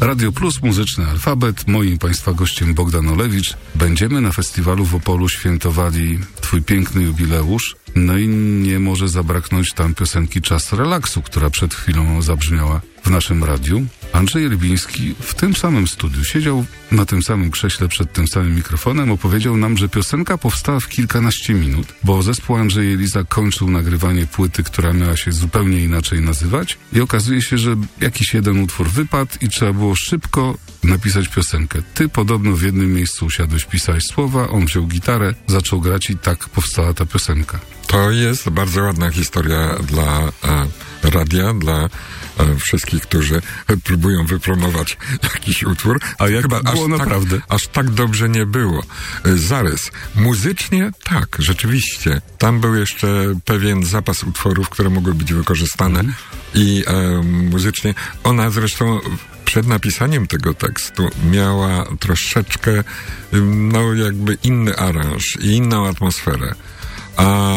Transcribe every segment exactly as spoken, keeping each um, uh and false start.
Radio Plus, Muzyczny Alfabet. Moim Państwa gościem Bogdan Olewicz. Będziemy na festiwalu w Opolu świętowali Twój piękny jubileusz. No i nie może zabraknąć tam piosenki Czas relaksu, która przed chwilą zabrzmiała w naszym radiu. Andrzej Rybiński w tym samym studiu siedział na tym samym krześle przed tym samym mikrofonem, opowiedział nam, że piosenka powstała w kilkanaście minut, bo zespół Andrzej Eliza kończył nagrywanie płyty, która miała się zupełnie inaczej nazywać i okazuje się, że jakiś jeden utwór wypadł i trzeba było szybko napisać piosenkę. Ty podobno w jednym miejscu usiadłeś, pisałeś słowa, on wziął gitarę, zaczął grać i tak powstała ta piosenka. To jest bardzo ładna historia dla e, radia, dla e, wszystkich, którzy e, próbują wypromować jakiś utwór. A jak Chyba było aż naprawdę? Tak, aż tak dobrze nie było. E, zarys. Muzycznie tak, rzeczywiście. Tam był jeszcze pewien zapas utworów, które mogły być wykorzystane mm. i e, muzycznie. Ona zresztą przed napisaniem tego tekstu miała troszeczkę no jakby inny aranż i inną atmosferę. A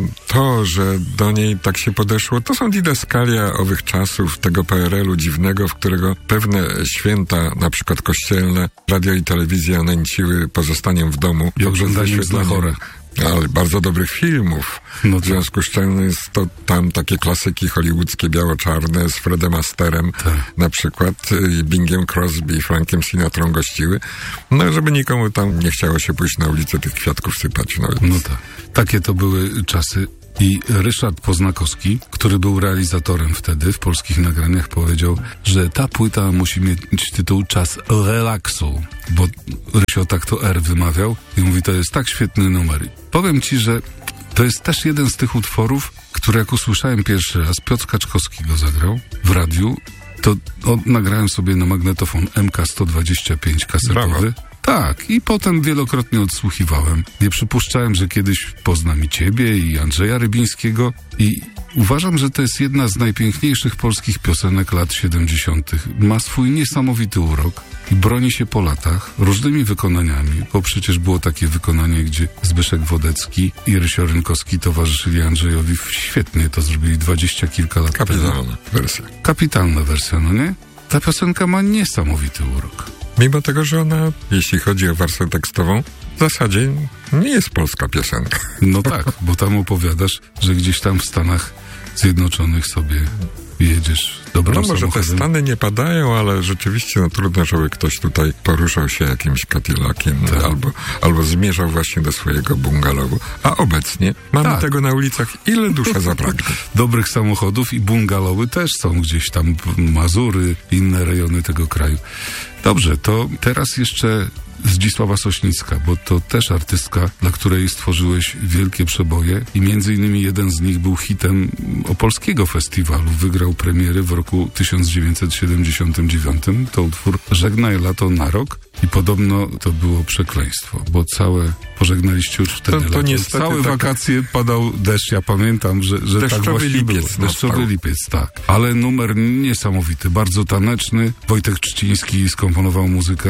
to, że do niej tak się podeszło, to są didaskalia owych czasów, tego P R L u dziwnego, w którego pewne święta, na przykład kościelne, radio i telewizja nęciły pozostaniem w domu. I oglądaniem z Lahore. Ale bardzo dobrych filmów. No w związku z czym jest to tam takie klasyki hollywoodzkie, biało-czarne z Fredem Asterem, tak. Na przykład i Bingiem Crosby i Frankiem Sinatrą gościły. No, żeby nikomu tam nie chciało się pójść na ulicę tych kwiatków sypać. No, więc... no tak. Takie to były czasy. I Ryszard Poznakowski, który był realizatorem wtedy w polskich nagraniach, powiedział, że ta płyta musi mieć tytuł Czas relaksu, bo Rysio tak to R wymawiał i mówi, to jest tak świetny numer. Powiem ci, że to jest też jeden z tych utworów, które jak usłyszałem pierwszy raz, Piotr Kaczkowski go zagrał w radiu, to o, nagrałem sobie na magnetofon M K sto dwadzieścia pięć kasetowy. Brawo. Tak, i potem wielokrotnie odsłuchiwałem. Nie przypuszczałem, że kiedyś poznam i ciebie, i Andrzeja Rybińskiego i uważam, że to jest jedna z najpiękniejszych polskich piosenek lat siedemdziesiątych. Ma swój niesamowity urok i broni się po latach różnymi wykonaniami, bo przecież było takie wykonanie, gdzie Zbyszek Wodecki i Rysio Rynkowski towarzyszyli Andrzejowi. Świetnie to zrobili dwadzieścia kilka lat temu. Kapitalna wersja. Kapitalna wersja, no nie? Ta piosenka ma niesamowity urok. Mimo tego, że ona, jeśli chodzi o warstwę tekstową, w zasadzie nie jest polska piosenka. No tak, bo tam opowiadasz, że gdzieś tam w Stanach Zjednoczonych sobie jedziesz dobrym No może samochodem. te Stany nie padają, ale rzeczywiście no trudno, żeby ktoś tutaj poruszał się jakimś Cadillaciem tak. albo, albo zmierzał właśnie do swojego bungalowu. A obecnie mamy tak. tego na ulicach ile dusza zapragnie. Dobrych samochodów i bungalowy też są gdzieś tam, Mazury, inne rejony tego kraju. Dobrze, to teraz jeszcze Zdzisława Sośnicka, bo to też artystka, dla której stworzyłeś wielkie przeboje i między innymi jeden z nich był hitem opolskiego festiwalu. Wygrał premiery w roku tysiąc dziewięćset siedemdziesiątym dziewiątym. To utwór Żegnaj lato na rok i podobno to było przekleństwo, bo całe pożegnaliście już wtedy to, to lato. niestety Całe tak... wakacje padał deszcz, ja pamiętam, że, że tak właśnie lipiec było. Deszczowy lipiec, tak. Ale numer niesamowity, bardzo taneczny. Wojtek Trzciński skomponował muzykę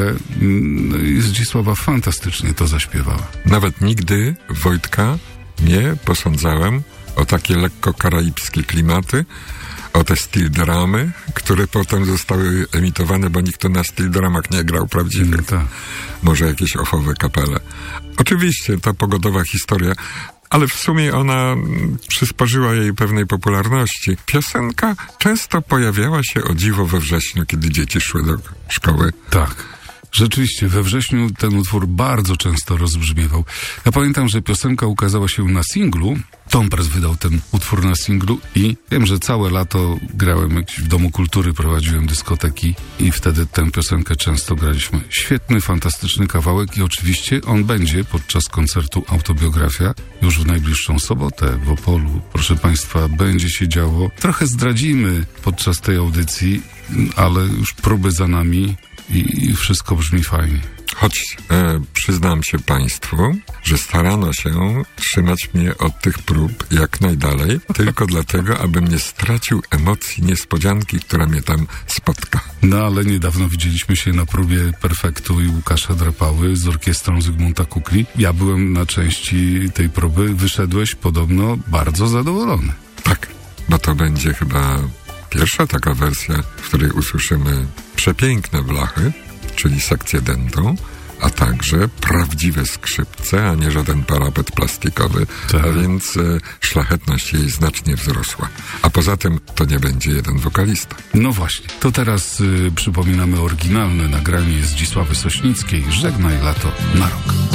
no i Zdzisława fantastycznie to zaśpiewała. Nawet nigdy Wojtka nie posądzałem o takie lekko karaibskie klimaty, o te steel dramy, które potem zostały emitowane, bo nikt tu na steel dramach nie grał prawdziwych. No tak. Może jakieś ofowe kapele. Oczywiście ta pogodowa historia, ale w sumie ona przysporzyła jej pewnej popularności. Piosenka często pojawiała się o dziwo we wrześniu, kiedy dzieci szły do szkoły. Tak. Rzeczywiście, we wrześniu ten utwór bardzo często rozbrzmiewał. Ja pamiętam, że piosenka ukazała się na singlu. Tom Press wydał ten utwór na singlu i wiem, że całe lato grałem jakiś w Domu Kultury, prowadziłem dyskoteki i wtedy tę piosenkę często graliśmy. Świetny, fantastyczny kawałek i oczywiście on będzie podczas koncertu Autobiografia już w najbliższą sobotę w Opolu. Proszę Państwa, będzie się działo. Trochę zdradzimy podczas tej audycji, ale już próby za nami i, i wszystko brzmi fajnie. Choć e, przyznam się Państwu, że starano się trzymać mnie od tych prób jak najdalej, tylko dlatego, abym nie stracił emocji niespodzianki, która mnie tam spotka. No ale niedawno widzieliśmy się na próbie Perfektu i Łukasza Drapały z orkiestrą Zygmunta Kukli. Ja byłem na części tej próby, wyszedłeś podobno bardzo zadowolony. Tak, bo to będzie chyba pierwsza taka wersja, w której usłyszymy przepiękne blachy, czyli sekcję dętą, a także prawdziwe skrzypce, a nie żaden parapet plastikowy, tak. A więc e, szlachetność jej znacznie wzrosła. A poza tym to nie będzie jeden wokalista. No właśnie, to teraz y, przypominamy oryginalne nagranie Zdzisławy Sośnickiej. Żegnaj lato na rok.